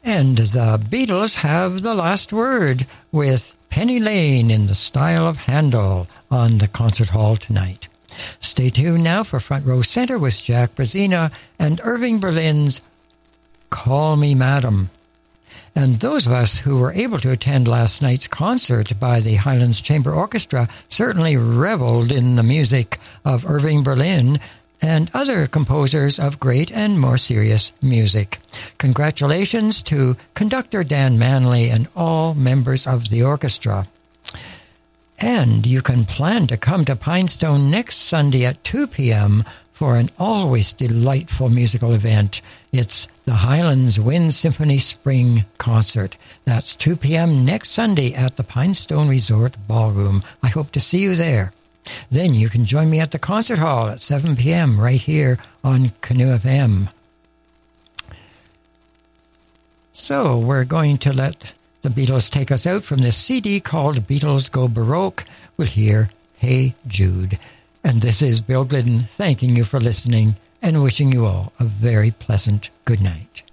And the Beatles have the last word with Penny Lane in the style of Handel on the concert hall tonight. Stay tuned now for Front Row Center with Jack Brazina and Irving Berlin's Call Me Madam. And those of us who were able to attend last night's concert by the Highlands Chamber Orchestra certainly reveled in the music of Irving Berlin and other composers of great and more serious music. Congratulations to conductor Dan Manley and all members of the orchestra. And you can plan to come to Pinestone next Sunday at 2 p.m. for an always delightful musical event. It's the Highlands Wind Symphony Spring Concert. That's 2 p.m. next Sunday at the Pinestone Resort Ballroom. I hope to see you there. Then you can join me at the concert hall at 7 p.m. right here on Canoe FM. So we're going to let the Beatles take us out from this CD called Beatles Go Baroque. We'll hear Hey Jude. And this is Bill Glidden thanking you for listening and wishing you all a very pleasant good night.